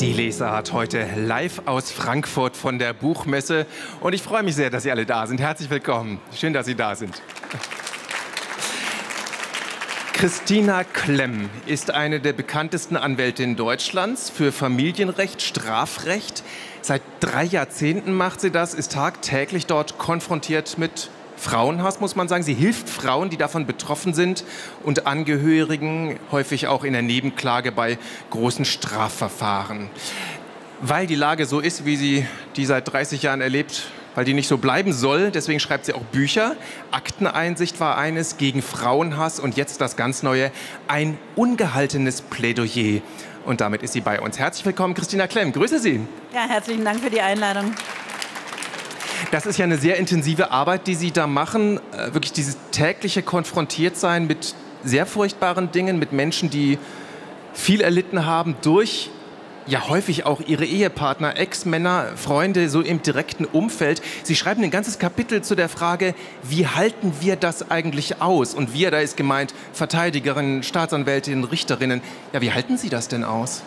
Die Lesart heute live aus Frankfurt von der Buchmesse. Und ich freue mich sehr, dass Sie alle da sind. Herzlich willkommen. Schön, dass Sie da sind. Christina Klemm ist eine der bekanntesten Anwältinnen Deutschlands für Familienrecht, Strafrecht. Seit 3 Jahrzehnten macht sie das, ist tagtäglich dort konfrontiert mit Frauenhass, muss man sagen. Sie hilft Frauen, die davon betroffen sind, und Angehörigen, häufig auch in der Nebenklage bei großen Strafverfahren. Weil die Lage so ist, wie sie die seit 30 Jahren erlebt, weil die nicht so bleiben soll, deswegen schreibt sie auch Bücher. Akteneinsicht war eines, gegen Frauenhass, und jetzt das ganz neue, ein ungehaltenes Plädoyer. Und damit ist sie bei uns. Herzlich willkommen, Christina Klemm. Grüße Sie. Ja, herzlichen Dank für die Einladung. Das ist ja eine sehr intensive Arbeit, die Sie da machen. Wirklich dieses tägliche Konfrontiertsein mit sehr furchtbaren Dingen, mit Menschen, die viel erlitten haben durch ja häufig auch ihre Ehepartner, Ex-Männer, Freunde, so im direkten Umfeld. Sie schreiben ein ganzes Kapitel zu der Frage, wie halten wir das eigentlich aus? Und wir, da ist gemeint, Verteidigerinnen, Staatsanwältinnen, Richterinnen. Ja, wie halten Sie das denn aus?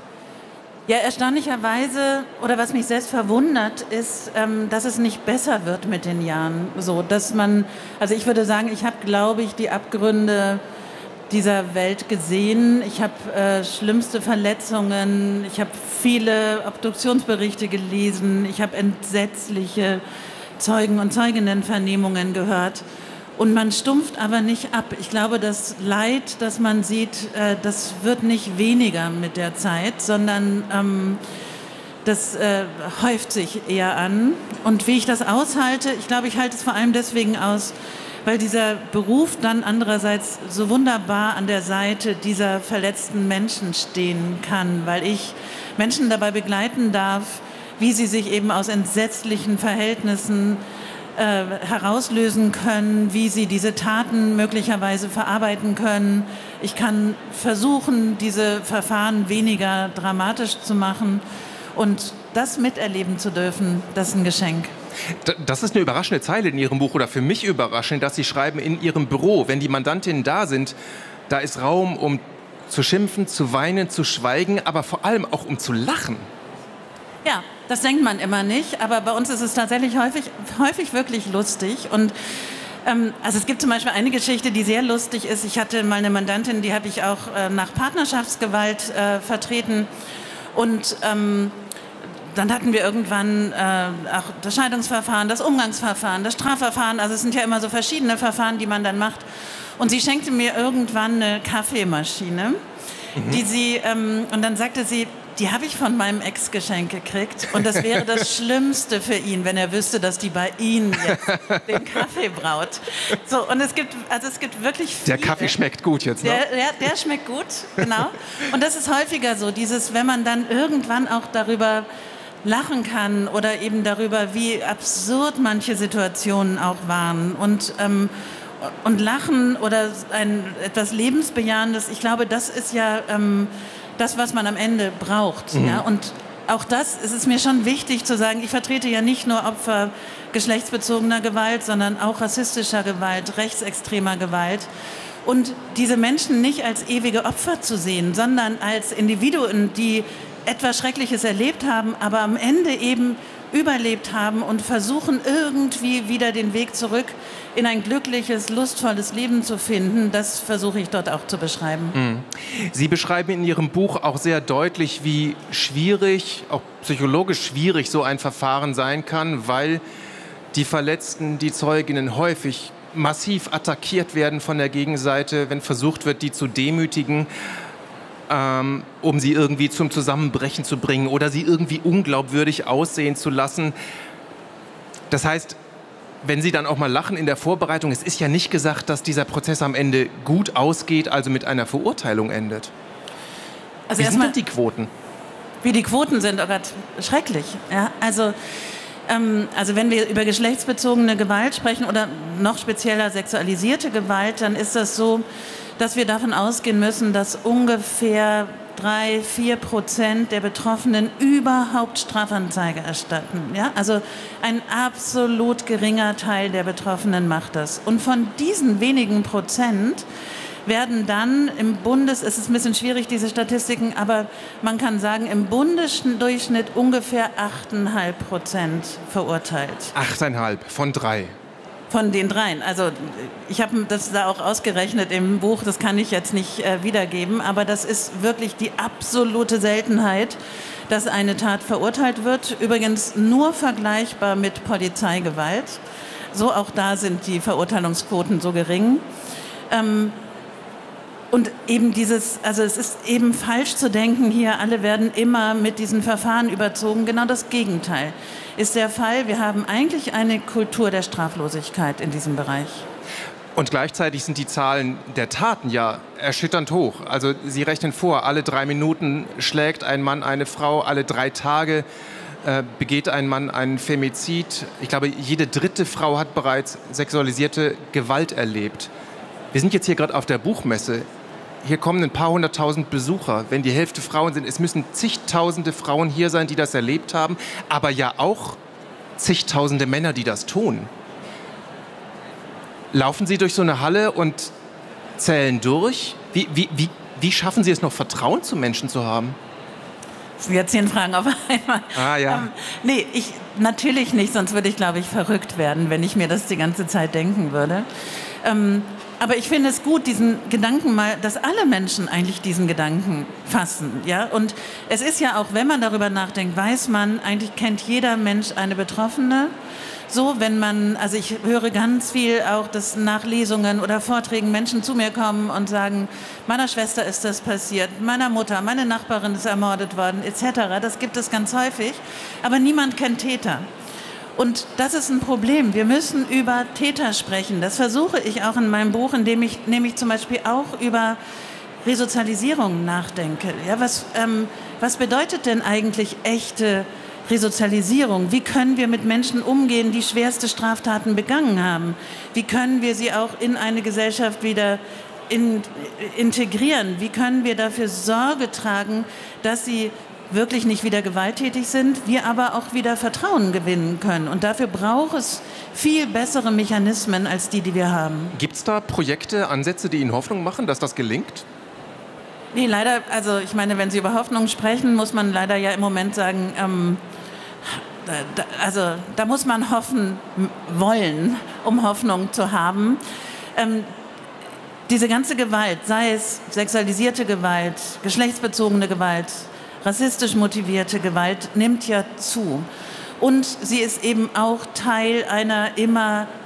Ja, erstaunlicherweise, oder was mich selbst verwundert, ist, dass es nicht besser wird mit den Jahren. So, dass man, also ich würde sagen, ich habe, glaube ich, die Abgründe dieser Welt gesehen. Ich habe schlimmste Verletzungen, ich habe viele Obduktionsberichte gelesen, ich habe entsetzliche Zeugen- und Zeuginnenvernehmungen gehört. Und man stumpft aber nicht ab. Ich glaube, das Leid, das man sieht, das wird nicht weniger mit der Zeit, sondern das häuft sich eher an. Und wie ich das aushalte, ich glaube, ich halte es vor allem deswegen aus, weil dieser Beruf dann andererseits so wunderbar an der Seite dieser verletzten Menschen stehen kann, weil ich Menschen dabei begleiten darf, wie sie sich eben aus entsetzlichen Verhältnissen herauslösen können, wie sie diese Taten möglicherweise verarbeiten können. Ich kann versuchen, diese Verfahren weniger dramatisch zu machen, und das miterleben zu dürfen, das ist ein Geschenk. Das ist eine überraschende Zeile in Ihrem Buch, oder für mich überraschend, dass Sie schreiben, in Ihrem Büro, wenn die Mandantinnen da sind, da ist Raum, um zu schimpfen, zu weinen, zu schweigen, aber vor allem auch um zu lachen. Ja, das denkt man immer nicht, aber bei uns ist es tatsächlich häufig wirklich lustig. Und also es gibt zum Beispiel eine Geschichte, die sehr lustig ist. Ich hatte mal eine Mandantin, die habe ich auch nach Partnerschaftsgewalt vertreten, und dann hatten wir irgendwann auch das Scheidungsverfahren, das Umgangsverfahren, das Strafverfahren. Also es sind ja immer so verschiedene Verfahren, die man dann macht. Und sie schenkte mir irgendwann eine Kaffeemaschine, die sie, und dann sagte sie, die habe ich von meinem Ex geschenkt gekriegt, und das wäre das Schlimmste für ihn, wenn er wüsste, dass die bei Ihnen jetzt den Kaffee braut. So, und es gibt wirklich viele. Der Kaffee schmeckt gut jetzt, ne? Der schmeckt gut, genau. Und das ist häufiger so, wenn man dann irgendwann auch darüber lachen kann oder eben darüber, wie absurd manche Situationen auch waren, und Lachen oder etwas Lebensbejahendes, ich glaube, das ist ja das, was man am Ende braucht. Ja? Und auch das, es ist mir schon wichtig zu sagen, ich vertrete ja nicht nur Opfer geschlechtsbezogener Gewalt, sondern auch rassistischer Gewalt, rechtsextremer Gewalt. Und diese Menschen nicht als ewige Opfer zu sehen, sondern als Individuen, die etwas Schreckliches erlebt haben, aber am Ende eben überlebt haben und versuchen irgendwie wieder den Weg zurück in ein glückliches, lustvolles Leben zu finden, das versuche ich dort auch zu beschreiben. Sie beschreiben in Ihrem Buch auch sehr deutlich, wie schwierig, auch psychologisch schwierig so ein Verfahren sein kann, weil die Verletzten, die Zeuginnen häufig massiv attackiert werden von der Gegenseite, wenn versucht wird, die zu demütigen, um sie irgendwie zum Zusammenbrechen zu bringen oder sie irgendwie unglaubwürdig aussehen zu lassen. Das heißt, wenn Sie dann auch mal lachen in der Vorbereitung, es ist ja nicht gesagt, dass dieser Prozess am Ende gut ausgeht, also mit einer Verurteilung endet. Also wie sind denn die Quoten? Wie die Quoten sind, oh Gott, schrecklich. Ja, also wenn wir über geschlechtsbezogene Gewalt sprechen oder noch spezieller sexualisierte Gewalt, dann ist das so, dass wir davon ausgehen müssen, dass ungefähr 3–4% der Betroffenen überhaupt Strafanzeige erstatten. Ja? Also ein absolut geringer Teil der Betroffenen macht das. Und von diesen wenigen Prozent werden dann es ist ein bisschen schwierig, diese Statistiken, aber man kann sagen, im Bundesdurchschnitt ungefähr 8,5% verurteilt. 8,5 von 3. Von den 3. Also ich habe das da auch ausgerechnet im Buch, das kann ich jetzt nicht wiedergeben, aber das ist wirklich die absolute Seltenheit, dass eine Tat verurteilt wird. Übrigens nur vergleichbar mit Polizeigewalt. So auch da sind die Verurteilungsquoten so gering. Und eben also es ist eben falsch zu denken, hier alle werden immer mit diesen Verfahren überzogen. Genau das Gegenteil ist der Fall. Wir haben eigentlich eine Kultur der Straflosigkeit in diesem Bereich. Und gleichzeitig sind die Zahlen der Taten ja erschütternd hoch. Also Sie rechnen vor, alle 3 Minuten schlägt ein Mann eine Frau, alle 3 Tage begeht ein Mann einen Femizid. Ich glaube, jede 3. Frau hat bereits sexualisierte Gewalt erlebt. Wir sind jetzt hier gerade auf der Buchmesse. Hier kommen ein paar 100.000 Besucher. Wenn die Hälfte Frauen sind, es müssen zigtausende Frauen hier sein, die das erlebt haben, aber ja auch zigtausende Männer, die das tun. Laufen Sie durch so eine Halle und zählen durch? Wie schaffen Sie es noch, Vertrauen zu Menschen zu haben? Das sind jetzt 10 Fragen auf einmal. Ah, ja. Nee, natürlich nicht, sonst würde ich, glaube ich, verrückt werden, wenn ich mir das die ganze Zeit denken würde. Aber ich finde es gut, diesen Gedanken mal, dass alle Menschen eigentlich diesen Gedanken fassen. Ja? Und es ist ja auch, wenn man darüber nachdenkt, weiß man, eigentlich kennt jeder Mensch eine Betroffene. So, also ich höre ganz viel auch, dass nach Lesungen oder Vorträgen Menschen zu mir kommen und sagen, meiner Schwester ist das passiert, meiner Mutter, meine Nachbarin ist ermordet worden, etc. Das gibt es ganz häufig, aber niemand kennt Täter. Und das ist ein Problem. Wir müssen über Täter sprechen. Das versuche ich auch in meinem Buch, indem ich nämlich zum Beispiel auch über Resozialisierung nachdenke. Ja, was bedeutet denn eigentlich echte Resozialisierung? Wie können wir mit Menschen umgehen, die schwerste Straftaten begangen haben? Wie können wir sie auch in eine Gesellschaft wieder integrieren? Wie können wir dafür Sorge tragen, dass sie wirklich nicht wieder gewalttätig sind, wir aber auch wieder Vertrauen gewinnen können. Und dafür braucht es viel bessere Mechanismen als die wir haben. Gibt es da Projekte, Ansätze, die Ihnen Hoffnung machen, dass das gelingt? Nee, leider, also ich meine, wenn Sie über Hoffnung sprechen, muss man leider ja im Moment sagen, da muss man hoffen wollen, um Hoffnung zu haben. Diese ganze Gewalt, sei es sexualisierte Gewalt, geschlechtsbezogene Gewalt, rassistisch motivierte Gewalt, nimmt ja zu. Und sie ist eben auch Teil einer immer